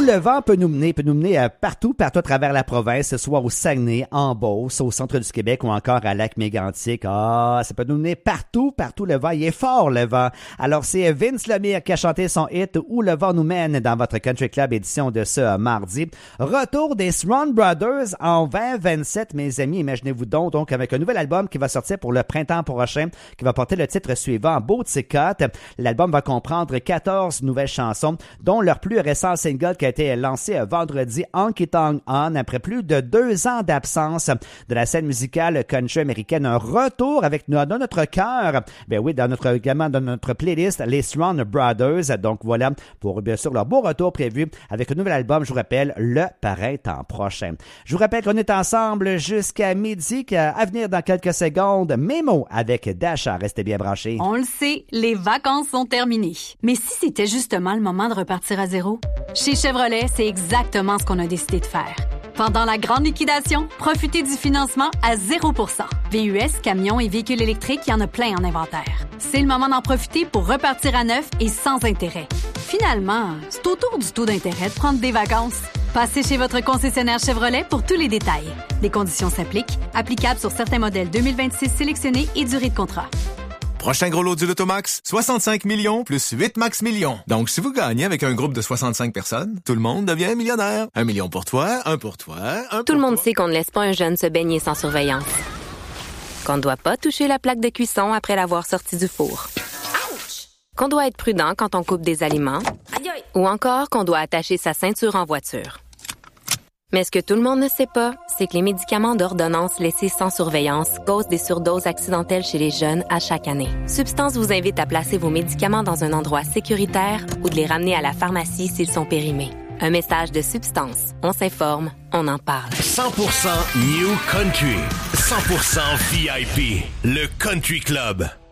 le vent peut nous mener partout à travers la province, que ce soit au Saguenay, en Beauce, au centre du Québec ou encore à Lac-Mégantic. Ah, ça peut nous mener partout le vent. Il est fort, le vent. Alors, c'est Vince Lemire qui a chanté son hit « Où le vent nous mène » dans votre Country Club édition de ce mardi. Retour des Swan Brothers en 2027, mes amis. Imaginez-vous donc avec un nouvel album qui va sortir pour le printemps prochain, qui va porter le titre suivant, Bootsycott. L'album va comprendre 14 nouvelles chansons, dont leur plus récent single qui a été lancé vendredi, Honky Tonk On, après plus de 2 ans d'absence de la scène musicale country américaine. Un retour avec dans notre cœur, également dans notre playlist, les Swan Brothers. Donc voilà, pour bien sûr leur beau retour prévu avec un nouvel album, je vous rappelle, le printemps prochain. Je vous rappelle qu'on est ensemble jusqu'à midi, à venir dans quelques secondes, Mémo avec Dasha. Restez bien branchés. On le sait, les vacances sont terminées. Mais si c'était justement le moment de repartir à zéro? Chez Chevrolet, c'est exactement ce qu'on a décidé de faire. Pendant la grande liquidation, profitez du financement à 0%. VUS, camions et véhicules électriques, il y en a plein en inventaire. C'est le moment d'en profiter pour repartir à neuf et sans intérêt. Finalement, c'est au tour du taux d'intérêt de prendre des vacances. Passez chez votre concessionnaire Chevrolet pour tous les détails. Les conditions s'appliquent, applicables sur certains modèles 2026 sélectionnés et durée de contrat. Prochain gros lot du Lotomax, 65 millions plus 8 max millions. Donc, si vous gagnez avec un groupe de 65 personnes, tout le monde devient millionnaire. 1 million pour toi, 1 pour toi, 1 pour toi. Tout le monde sait qu'on ne laisse pas un jeune se baigner sans surveillance. Qu'on ne doit pas toucher la plaque de cuisson après l'avoir sortie du four. Ouch! Qu'on doit être prudent quand on coupe des aliments. Aïe aïe! Ou encore qu'on doit attacher sa ceinture en voiture. Mais ce que tout le monde ne sait pas, c'est que les médicaments d'ordonnance laissés sans surveillance causent des surdoses accidentelles chez les jeunes à chaque année. Substance vous invite à placer vos médicaments dans un endroit sécuritaire ou de les ramener à la pharmacie s'ils sont périmés. Un message de Substance. On s'informe, on en parle. 100% New Country. 100% VIP. Le Country Club.